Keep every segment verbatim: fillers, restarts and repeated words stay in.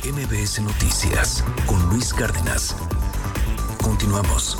M B S Noticias con Luis Cárdenas. Continuamos.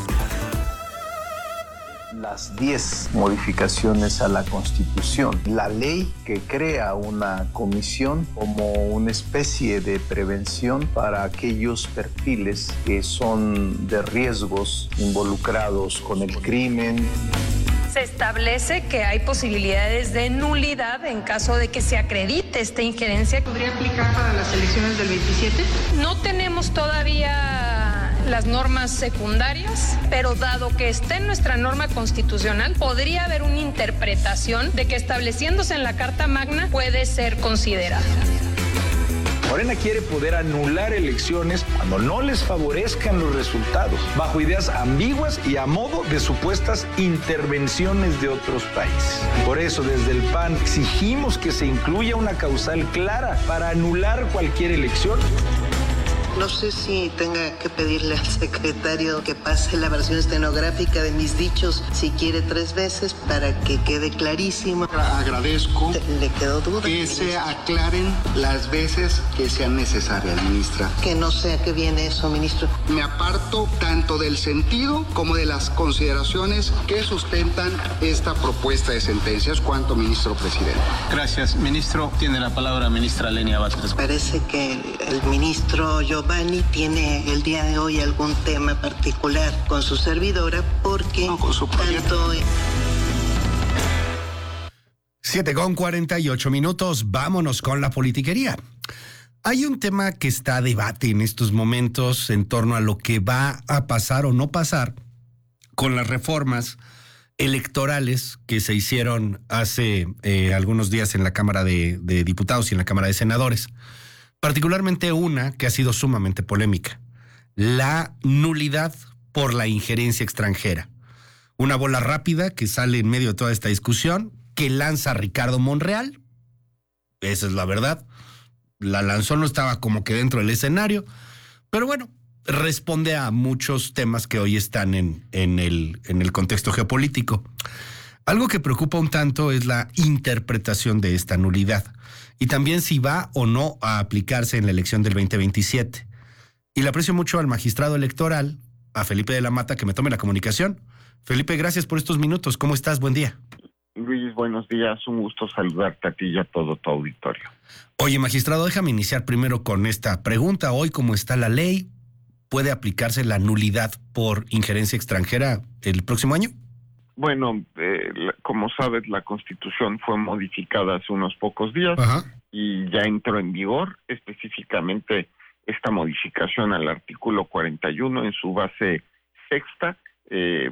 Las diez modificaciones a la Constitución, la ley que crea una comisión como una especie de prevención para aquellos perfiles que son de riesgos involucrados con el crimen. Se establece que hay posibilidades de nulidad en caso de que se acredite esta injerencia. ¿Podría aplicar para las elecciones del veintisiete? No tenemos todavía las normas secundarias, pero dado que está en nuestra norma constitucional, podría haber una interpretación de que estableciéndose en la Carta Magna puede ser considerada. Morena quiere poder anular elecciones cuando no les favorezcan los resultados, bajo ideas ambiguas y a modo de supuestas intervenciones de otros países. Por eso, desde el P A N exigimos que se incluya una causal clara para anular cualquier elección. No sé si tenga que pedirle al secretario que pase la versión estenográfica de mis dichos, si quiere tres veces, para que quede clarísimo. Agradezco ¿Le quedó duda? que se aclaren las veces que sean necesarias, ministra. Que no sé a qué viene eso, ministro. Me aparto tanto del sentido como de las consideraciones que sustentan esta propuesta de sentencias cuanto ministro presidente. Gracias, ministro. Tiene la palabra ministra Lenia Batres. Parece que el ministro Giovanni tiene el día de hoy algún tema particular con su servidora porque no, con su tanto... siete con cuarenta y ocho minutos, vámonos con la politiquería. Hay un tema que está a debate en estos momentos en torno a lo que va a pasar o no pasar con las reformas electorales que se hicieron hace eh, algunos días en la Cámara de, de Diputados y en la Cámara de Senadores. Particularmente una que ha sido sumamente polémica, la nulidad por la injerencia extranjera. Una bola rápida que sale en medio de toda esta discusión, que lanza Ricardo Monreal, esa es la verdad, la lanzó, no estaba como que dentro del escenario, pero bueno, responde a muchos temas que hoy están en, en, el, en el contexto geopolítico. Algo que preocupa un tanto es la interpretación de esta nulidad y también si va o no a aplicarse en la elección del veinte veintisiete. Y le aprecio mucho al magistrado electoral, a Felipe de la Mata, que me tome la comunicación. Felipe, gracias por estos minutos. ¿Cómo estás? Buen día. Luis, buenos días. Un gusto saludarte a ti y a todo tu auditorio. Oye, magistrado, déjame iniciar primero con esta pregunta. Hoy, ¿cómo está la ley? ¿Puede aplicarse la nulidad por injerencia extranjera el próximo año? Bueno, eh, la, como sabes, la Constitución fue modificada hace unos pocos días. Ajá. Y ya entró en vigor específicamente esta modificación al artículo cuarenta y uno en su base sexta, eh,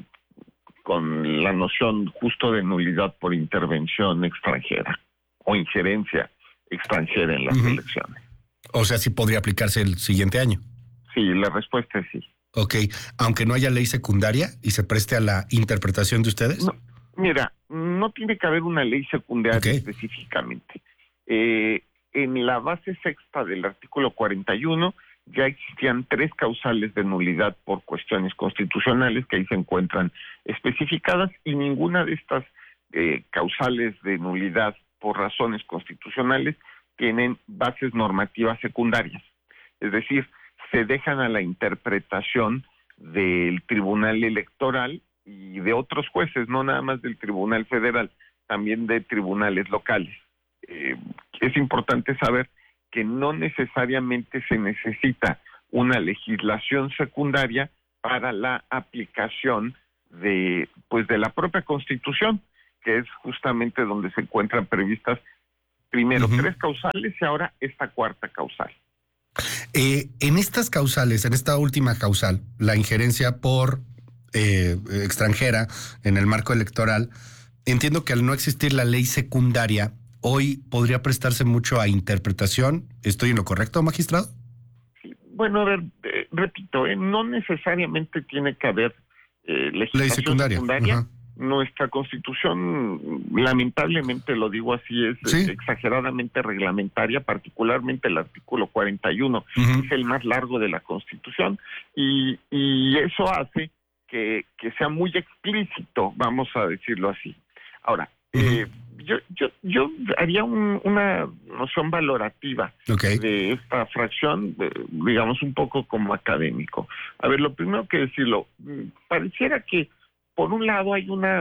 con la noción justo de nulidad por intervención extranjera o injerencia extranjera en las uh-huh. elecciones. O sea, sí podría aplicarse el siguiente año. Sí, la respuesta es sí. Ok, aunque no haya ley secundaria y se preste a la interpretación de ustedes. No, mira, no tiene que haber una ley secundaria okay. específicamente. Eh, en la base sexta del artículo cuarenta y uno ya existían tres causales de nulidad por cuestiones constitucionales que ahí se encuentran especificadas y ninguna de estas eh, causales de nulidad por razones constitucionales tienen bases normativas secundarias. Es decir, se dejan a la interpretación del Tribunal Electoral y de otros jueces, no nada más del Tribunal Federal, también de tribunales locales. Eh, es importante saber que no necesariamente se necesita una legislación secundaria para la aplicación de, pues, de la propia Constitución, que es justamente donde se encuentran previstas primero uh-huh. tres causales y ahora esta cuarta causal. Eh, en estas causales, en esta última causal, la injerencia por eh, extranjera en el marco electoral, entiendo que al no existir la ley secundaria, hoy podría prestarse mucho a interpretación. ¿Estoy en lo correcto, magistrado? Sí, bueno, a ver, eh, repito, eh, no necesariamente tiene que haber eh, legislación ley secundaria. secundaria. Uh-huh. Nuestra Constitución, lamentablemente lo digo así, es ¿Sí? exageradamente reglamentaria, particularmente el artículo cuarenta y uno, uh-huh. es el más largo de la Constitución, y, y eso hace que, que sea muy explícito, vamos a decirlo así. Ahora, uh-huh. eh, yo, yo, yo haría un, una noción valorativa okay. de esta fracción, digamos un poco como académico. A ver, lo primero que decirlo, pareciera que por un lado hay una,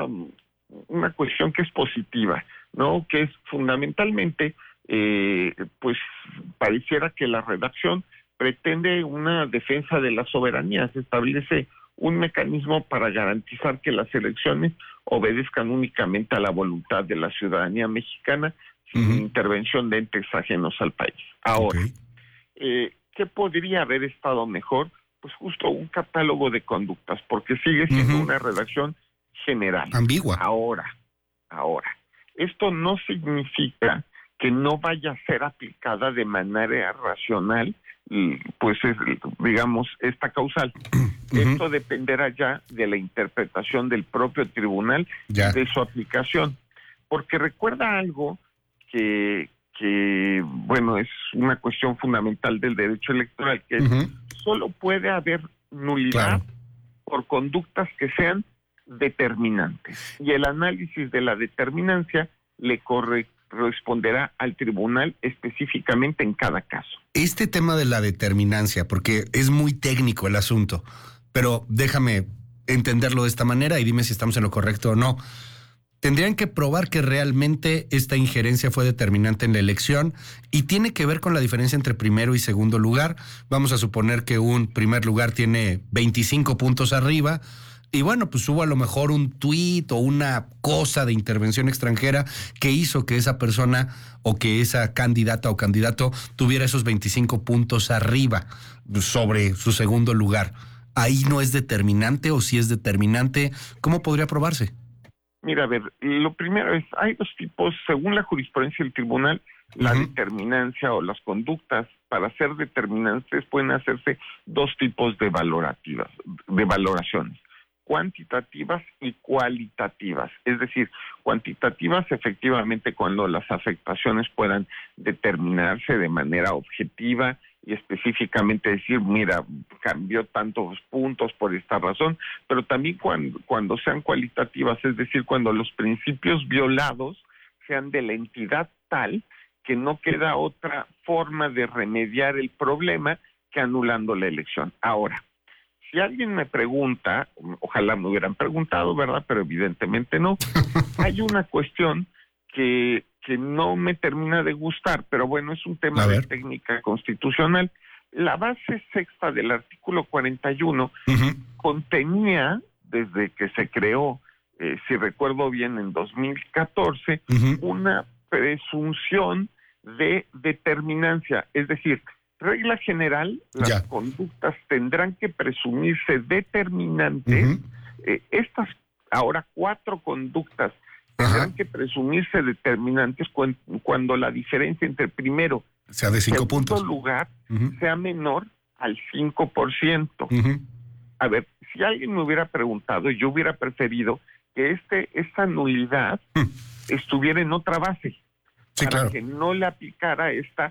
una cuestión que es positiva, ¿no? Que es fundamentalmente, eh, pues pareciera que la redacción pretende una defensa de la soberanía, se establece un mecanismo para garantizar que las elecciones obedezcan únicamente a la voluntad de la ciudadanía mexicana sin uh-huh. intervención de entes ajenos al país. Ahora, okay. eh, ¿qué podría haber estado mejor? Pues justo un catálogo de conductas, porque sigue siendo uh-huh. una redacción general. Ambigua. Ahora, ahora, esto no significa que no vaya a ser aplicada de manera racional, pues es, digamos, esta causal. Uh-huh. Esto dependerá ya de la interpretación del propio tribunal ya. de su aplicación. Porque recuerda algo que, que, bueno, es una cuestión fundamental del derecho electoral, que uh-huh. es, solo puede haber nulidad claro. por conductas que sean determinantes. Y el análisis de la determinancia le corre responderá al tribunal específicamente en cada caso. Este tema de la determinancia, porque es muy técnico el asunto, pero déjame entenderlo de esta manera y dime si estamos en lo correcto o no. Tendrían que probar que realmente esta injerencia fue determinante en la elección y tiene que ver con la diferencia entre primero y segundo lugar. Vamos a suponer que un primer lugar tiene veinticinco puntos arriba. Y bueno, pues hubo a lo mejor un tuit o una cosa de intervención extranjera que hizo que esa persona o que esa candidata o candidato tuviera esos veinticinco puntos arriba sobre su segundo lugar. ¿Ahí no es determinante o si es determinante? ¿Cómo podría probarse? Mira, a ver, lo primero es, hay dos tipos, según la jurisprudencia del tribunal, la uh-huh. determinancia o las conductas para ser determinantes pueden hacerse dos tipos de valorativas, de valoraciones. Cuantitativas y cualitativas, es decir, cuantitativas efectivamente cuando las afectaciones puedan determinarse de manera objetiva y específicamente decir, mira, cambió tantos puntos por esta razón, pero también cuando, cuando sean cualitativas, es decir, cuando los principios violados sean de la entidad tal que no queda otra forma de remediar el problema que anulando la elección. Ahora, si alguien me pregunta, ojalá me hubieran preguntado, ¿verdad? Pero evidentemente no. Hay una cuestión que, que no me termina de gustar, pero bueno, es un tema de técnica constitucional. La base sexta del artículo cuarenta y uno uh-huh. contenía, desde que se creó, eh, si recuerdo bien, en dos mil catorce, uh-huh. una presunción de determinancia, es decir, regla general, las ya. conductas tendrán que presumirse determinantes. Uh-huh. Eh, estas ahora cuatro conductas tendrán uh-huh. que presumirse determinantes cuando, cuando la diferencia entre primero o sea, de cinco y segundo puntos. lugar uh-huh. sea menor al cinco por ciento. Uh-huh. A ver, si alguien me hubiera preguntado, yo hubiera preferido que este esta nulidad uh-huh. estuviera en otra base, sí, para claro. que no le aplicara esta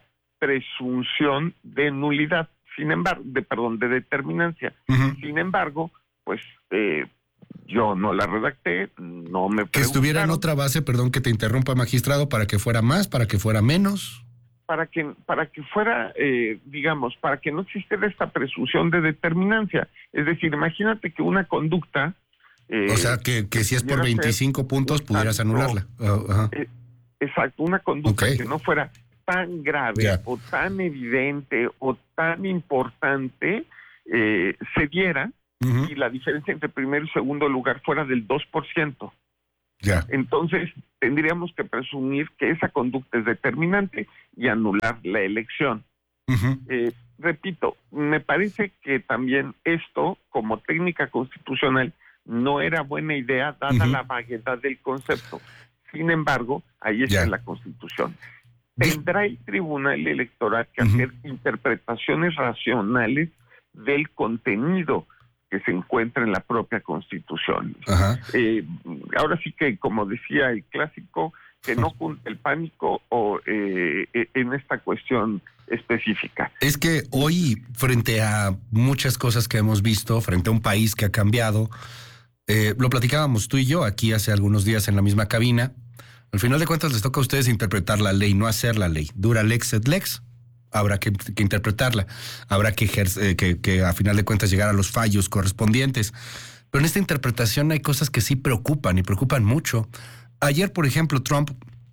presunción de nulidad, sin embargo, de perdón, de determinancia. Uh-huh. Sin embargo, pues eh, yo no la redacté, no me que estuviera en otra base, perdón que te interrumpa, magistrado, para que fuera más, para que fuera menos. Para que para que fuera, eh, digamos, para que no existiera esta presunción de determinancia. Es decir, imagínate que una conducta... Eh, o sea, que, que si es por veinticinco puntos, pudieras tanto, anularla. Uh, uh-huh. eh, exacto, una conducta okay. que no fuera tan grave yeah. o tan evidente o tan importante eh, se diera uh-huh. y la diferencia entre primero y segundo lugar fuera del dos por ciento. Yeah. Entonces tendríamos que presumir que esa conducta es determinante y anular la elección. Uh-huh. Eh, repito, me parece que también esto, como técnica constitucional, no era buena idea dada uh-huh. la vaguedad del concepto. Sin embargo, ahí está yeah. la Constitución. Tendrá el Tribunal Electoral que uh-huh. hacer interpretaciones racionales del contenido que se encuentra en la propia Constitución. Uh-huh. Eh, ahora sí que, como decía el clásico, que no cunde el pánico o eh, en esta cuestión específica. Es que hoy, frente a muchas cosas que hemos visto, frente a un país que ha cambiado, eh, lo platicábamos tú y yo aquí hace algunos días en la misma cabina, Al final de cuentas les toca a ustedes interpretar la ley, no hacer la ley. Dura lex et lex. Habrá que, que interpretarla, habrá que, ejercer, que, que a final de cuentas llegar a los fallos correspondientes. Pero en esta interpretación hay cosas que sí preocupan y preocupan mucho. Ayer, por ejemplo, Trump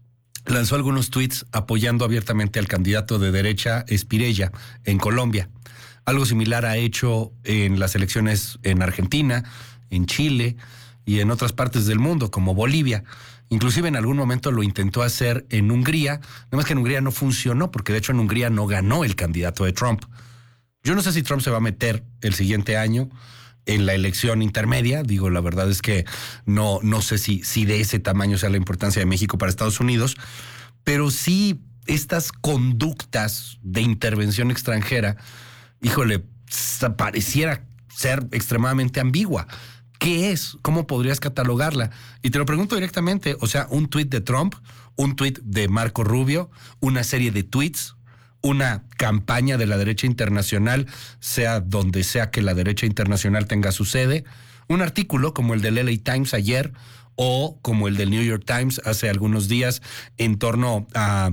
lanzó algunos tweets apoyando abiertamente al candidato de derecha Spirella en Colombia. Algo similar ha hecho en las elecciones en Argentina, en Chile y en otras partes del mundo, como Bolivia. Inclusive en algún momento lo intentó hacer en Hungría, nada más que en Hungría no funcionó, porque de hecho en Hungría no ganó el candidato de Trump. Yo no sé si Trump se va a meter el siguiente año en la elección intermedia, digo, la verdad es que no, no sé si, si de ese tamaño sea la importancia de México para Estados Unidos, pero sí estas conductas de intervención extranjera, híjole, pareciera ser extremadamente ambigua. ¿Qué es? ¿Cómo podrías catalogarla? Y te lo pregunto directamente, o sea, un tuit de Trump, un tuit de Marco Rubio, una serie de tweets, una campaña de la derecha internacional, sea donde sea que la derecha internacional tenga su sede, un artículo como el del L A Times ayer o como el del New York Times hace algunos días en torno a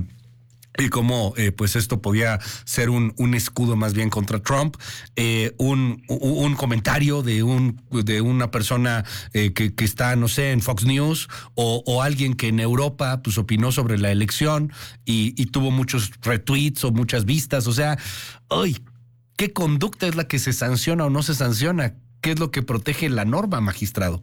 y cómo eh, pues esto podía ser un, un escudo más bien contra Trump, eh, un, un comentario de un de una persona eh, que, que está, no sé, en Fox News o, o alguien que en Europa pues opinó sobre la elección y, y tuvo muchos retweets o muchas vistas. O sea, ¡ay! ¿Qué conducta es la que se sanciona o no se sanciona? ¿Qué es lo que protege la norma, magistrado?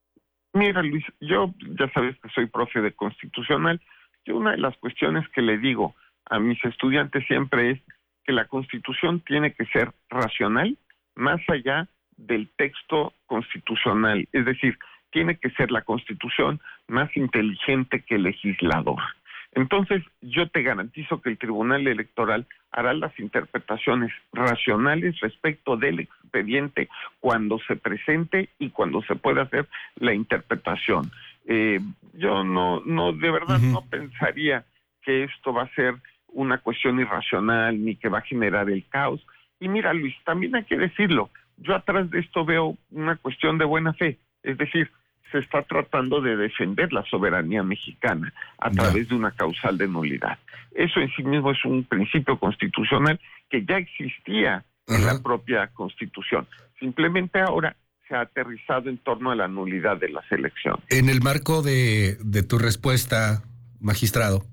Mira, Luis, yo ya sabes que soy profe de constitucional. Yo una de las cuestiones que le digo a mis estudiantes siempre es que la Constitución tiene que ser racional más allá del texto constitucional. Es decir, tiene que ser la Constitución más inteligente que el legislador. Entonces, yo te garantizo que el Tribunal Electoral hará las interpretaciones racionales respecto del expediente cuando se presente y cuando se pueda hacer la interpretación. Eh, yo no, no, de verdad uh-huh. no pensaría que esto va a ser una cuestión irracional ni que va a generar el caos. Y mira, Luis, también hay que decirlo, yo atrás de esto veo una cuestión de buena fe, es decir, se está tratando de defender la soberanía mexicana a no. través de una causal de nulidad. Eso en sí mismo es un principio constitucional que ya existía uh-huh. en la propia Constitución. Simplemente ahora se ha aterrizado en torno a la nulidad de las elecciones. En el marco de, de tu respuesta, magistrado,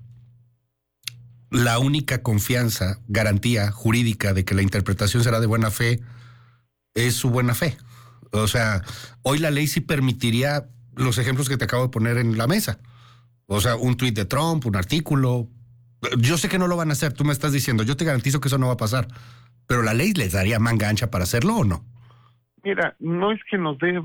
la única confianza, garantía jurídica de que la interpretación será de buena fe es su buena fe. O sea, hoy la ley sí permitiría los ejemplos que te acabo de poner en la mesa. O sea, un tuit de Trump, un artículo. Yo sé que no lo van a hacer, tú me estás diciendo, yo te garantizo que eso no va a pasar. Pero ¿la ley les daría manga ancha para hacerlo o no? Mira, no es que nos dé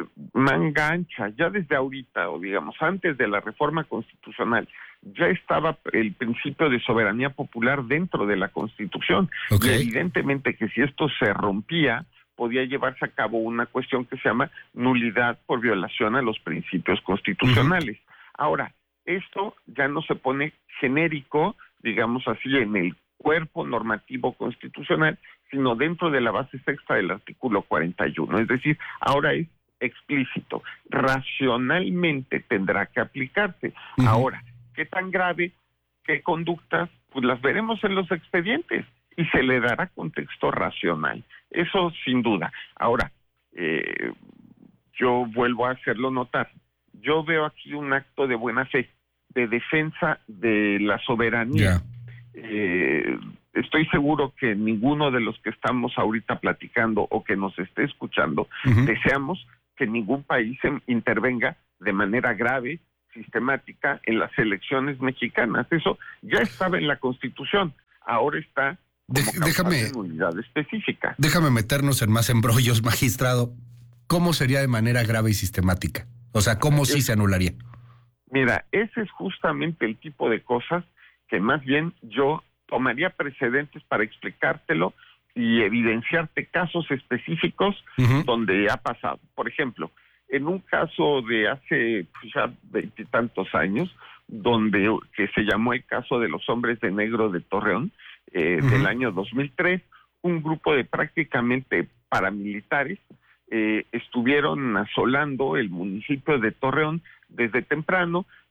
manga ancha, ya desde ahorita, o digamos antes de la reforma constitucional, ya estaba el principio de soberanía popular dentro de la Constitución. Okay. Y evidentemente que si esto se rompía, podía llevarse a cabo una cuestión que se llama nulidad por violación a los principios constitucionales. Uh-huh. Ahora, esto ya no se pone genérico, digamos así, en el cuerpo normativo constitucional, sino dentro de la base sexta del artículo cuarenta y uno. Es decir, ahora es explícito. Racionalmente tendrá que aplicarse. Uh-huh. Ahora, ¿qué tan grave? ¿Qué conductas? Pues las veremos en los expedientes y se le dará contexto racional. Eso sin duda. Ahora, eh, yo vuelvo a hacerlo notar. Yo veo aquí un acto de buena fe, de defensa de la soberanía. Yeah. Eh, estoy seguro que ninguno de los que estamos ahorita platicando o que nos esté escuchando uh-huh. deseamos que ningún país intervenga de manera grave, sistemática en las elecciones mexicanas. Eso ya estaba en la Constitución, ahora está como de, déjame, de unidad específica. Déjame meternos en más embrollos, magistrado. ¿Cómo sería de manera grave y sistemática? O sea, ¿cómo es, sí se anularía? Mira, ese es justamente el tipo de cosas que más bien yo tomaría precedentes para explicártelo y evidenciarte casos específicos uh-huh. donde ha pasado. Por ejemplo, en un caso de hace pues, ya veintitantos años, donde que se llamó el caso de los hombres de negro de Torreón, eh, uh-huh. del año dos mil tres, un grupo de prácticamente paramilitares eh, estuvieron asolando el municipio de Torreón desde temprano,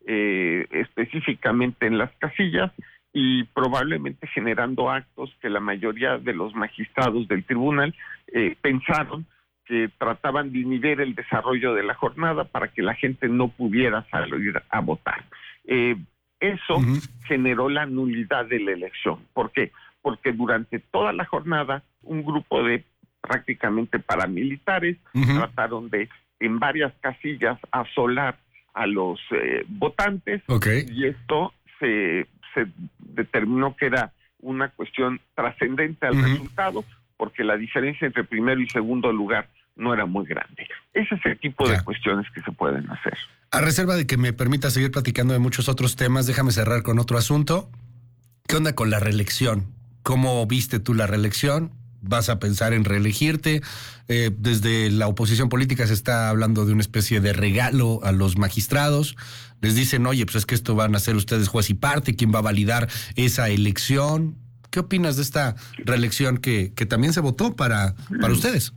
eh, específicamente en las casillas y probablemente generando actos que la mayoría de los magistrados del tribunal eh, pensaron que trataban de inhibir el desarrollo de la jornada para que la gente no pudiera salir a votar. Eh, eso uh-huh. generó la nulidad de la elección. ¿Por qué? Porque durante toda la jornada un grupo de prácticamente paramilitares uh-huh. trataron de, en varias casillas, asolar a los eh, votantes okay. y esto se, se determinó que era una cuestión trascendente al uh-huh. resultado, porque la diferencia entre primero y segundo lugar no era muy grande. Ese es el tipo ya. de cuestiones que se pueden hacer. A reserva de que me permita seguir platicando de muchos otros temas, déjame cerrar con otro asunto. ¿Qué onda con la reelección? ¿Cómo viste tú la reelección? ¿Vas a pensar en reelegirte? Eh, desde la oposición política se está hablando de una especie de regalo a los magistrados. Les dicen, oye, pues es que esto van a ser ustedes juez y parte, ¿quién va a validar esa elección? ¿Qué opinas de esta reelección que, que también se votó para, para ustedes?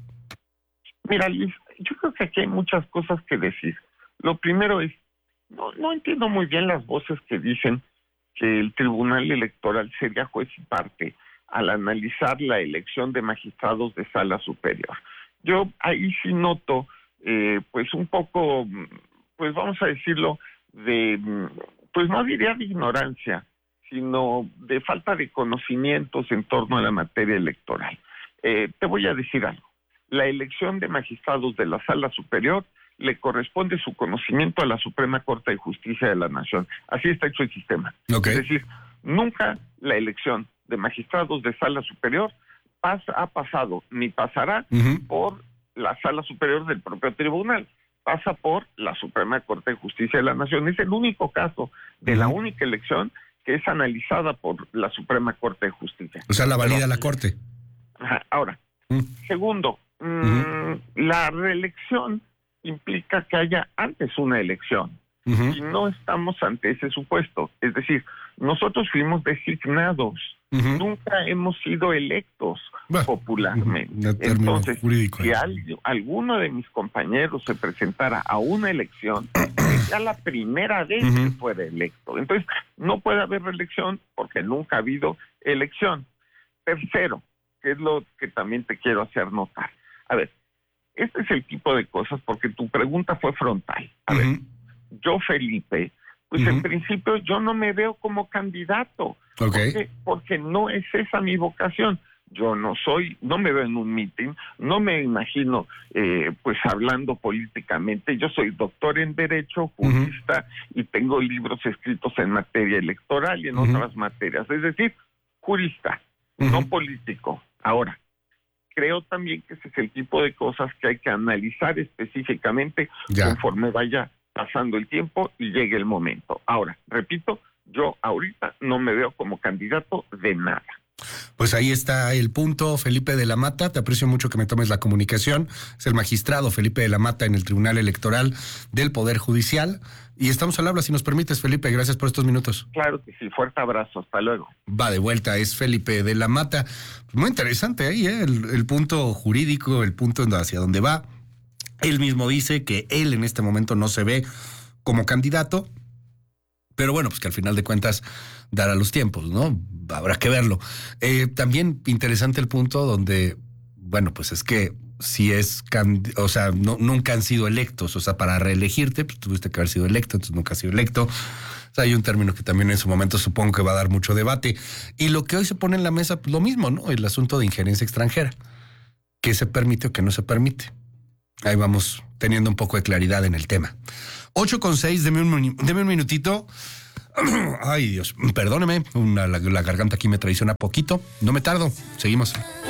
Mira, Luis, yo creo que aquí hay muchas cosas que decir. Lo primero es, no, no entiendo muy bien las voces que dicen que el Tribunal Electoral sería juez y parte al analizar la elección de magistrados de sala superior. Yo ahí sí noto, eh, pues un poco, pues vamos a decirlo, de, pues no diría de ignorancia, sino de falta de conocimientos en torno a la materia electoral. Eh, te voy a decir algo. La elección de magistrados de la sala superior le corresponde su conocimiento a la Suprema Corte de Justicia de la Nación. Así está hecho el sistema. Okay. Es decir, nunca la elección de magistrados de sala superior pasa, ha pasado ni pasará uh-huh. por la sala superior del propio tribunal. Pasa por la Suprema Corte de Justicia de la Nación. Es el único caso de uh-huh. la única elección que es analizada por la Suprema Corte de Justicia. O sea, la valida Pero, la Corte. Ajá, ahora, uh-huh. segundo, mmm, uh-huh. la reelección implica que haya antes una elección. Uh-huh. Y no estamos ante ese supuesto. Es decir, nosotros fuimos designados. Uh-huh. Nunca hemos sido electos bueno, popularmente. Uh-huh. Entonces, jurídico, si al, alguno de mis compañeros se presentara a una elección, sería la primera vez uh-huh. que fuera electo. Entonces, no puede haber reelección porque nunca ha habido elección. Tercero, que es lo que también te quiero hacer notar. A ver, este es el tipo de cosas, porque tu pregunta fue frontal. A uh-huh. ver, yo, Felipe, pues uh-huh. en principio yo no me veo como candidato. Okay. Porque, porque no es esa mi vocación. Yo no soy, no me veo en un meeting, no me imagino eh, pues hablando políticamente. Yo soy doctor en Derecho, jurista, uh-huh. y tengo libros escritos en materia electoral y en uh-huh. otras materias. Es decir, jurista, uh-huh. no político. Ahora, creo también que ese es el tipo de cosas que hay que analizar específicamente ya. conforme vaya pasando el tiempo y llegue el momento. Ahora, repito, yo ahorita no me veo como candidato de nada. Pues ahí está el punto, Felipe de la Mata. Te aprecio mucho que me tomes la comunicación. Es el magistrado Felipe de la Mata en el Tribunal Electoral del Poder Judicial. Y estamos al habla, si nos permites, Felipe. Gracias por estos minutos. Claro que sí. Fuerte abrazo. Hasta luego. Va de vuelta. Es Felipe de la Mata. Muy interesante ahí, ¿eh? el, el punto jurídico, el punto hacia dónde va. Él mismo dice que él en este momento no se ve como candidato. Pero bueno, pues que al final de cuentas dará los tiempos, ¿no? Habrá que verlo. Eh, también interesante el punto donde, bueno, pues es que si es, cand- o sea, no, nunca han sido electos, o sea, para reelegirte, pues tuviste que haber sido electo, entonces nunca has sido electo. O sea, hay un término que también en su momento supongo que va a dar mucho debate. Y lo que hoy se pone en la mesa, pues lo mismo, ¿no? El asunto de injerencia extranjera. ¿Qué se permite o qué no se permite? Ahí vamos teniendo un poco de claridad en el tema. ocho con seis, deme un, deme un minutito. Ay, Dios, perdóneme, una, la, la garganta aquí me traiciona poquito. No me tardo, seguimos.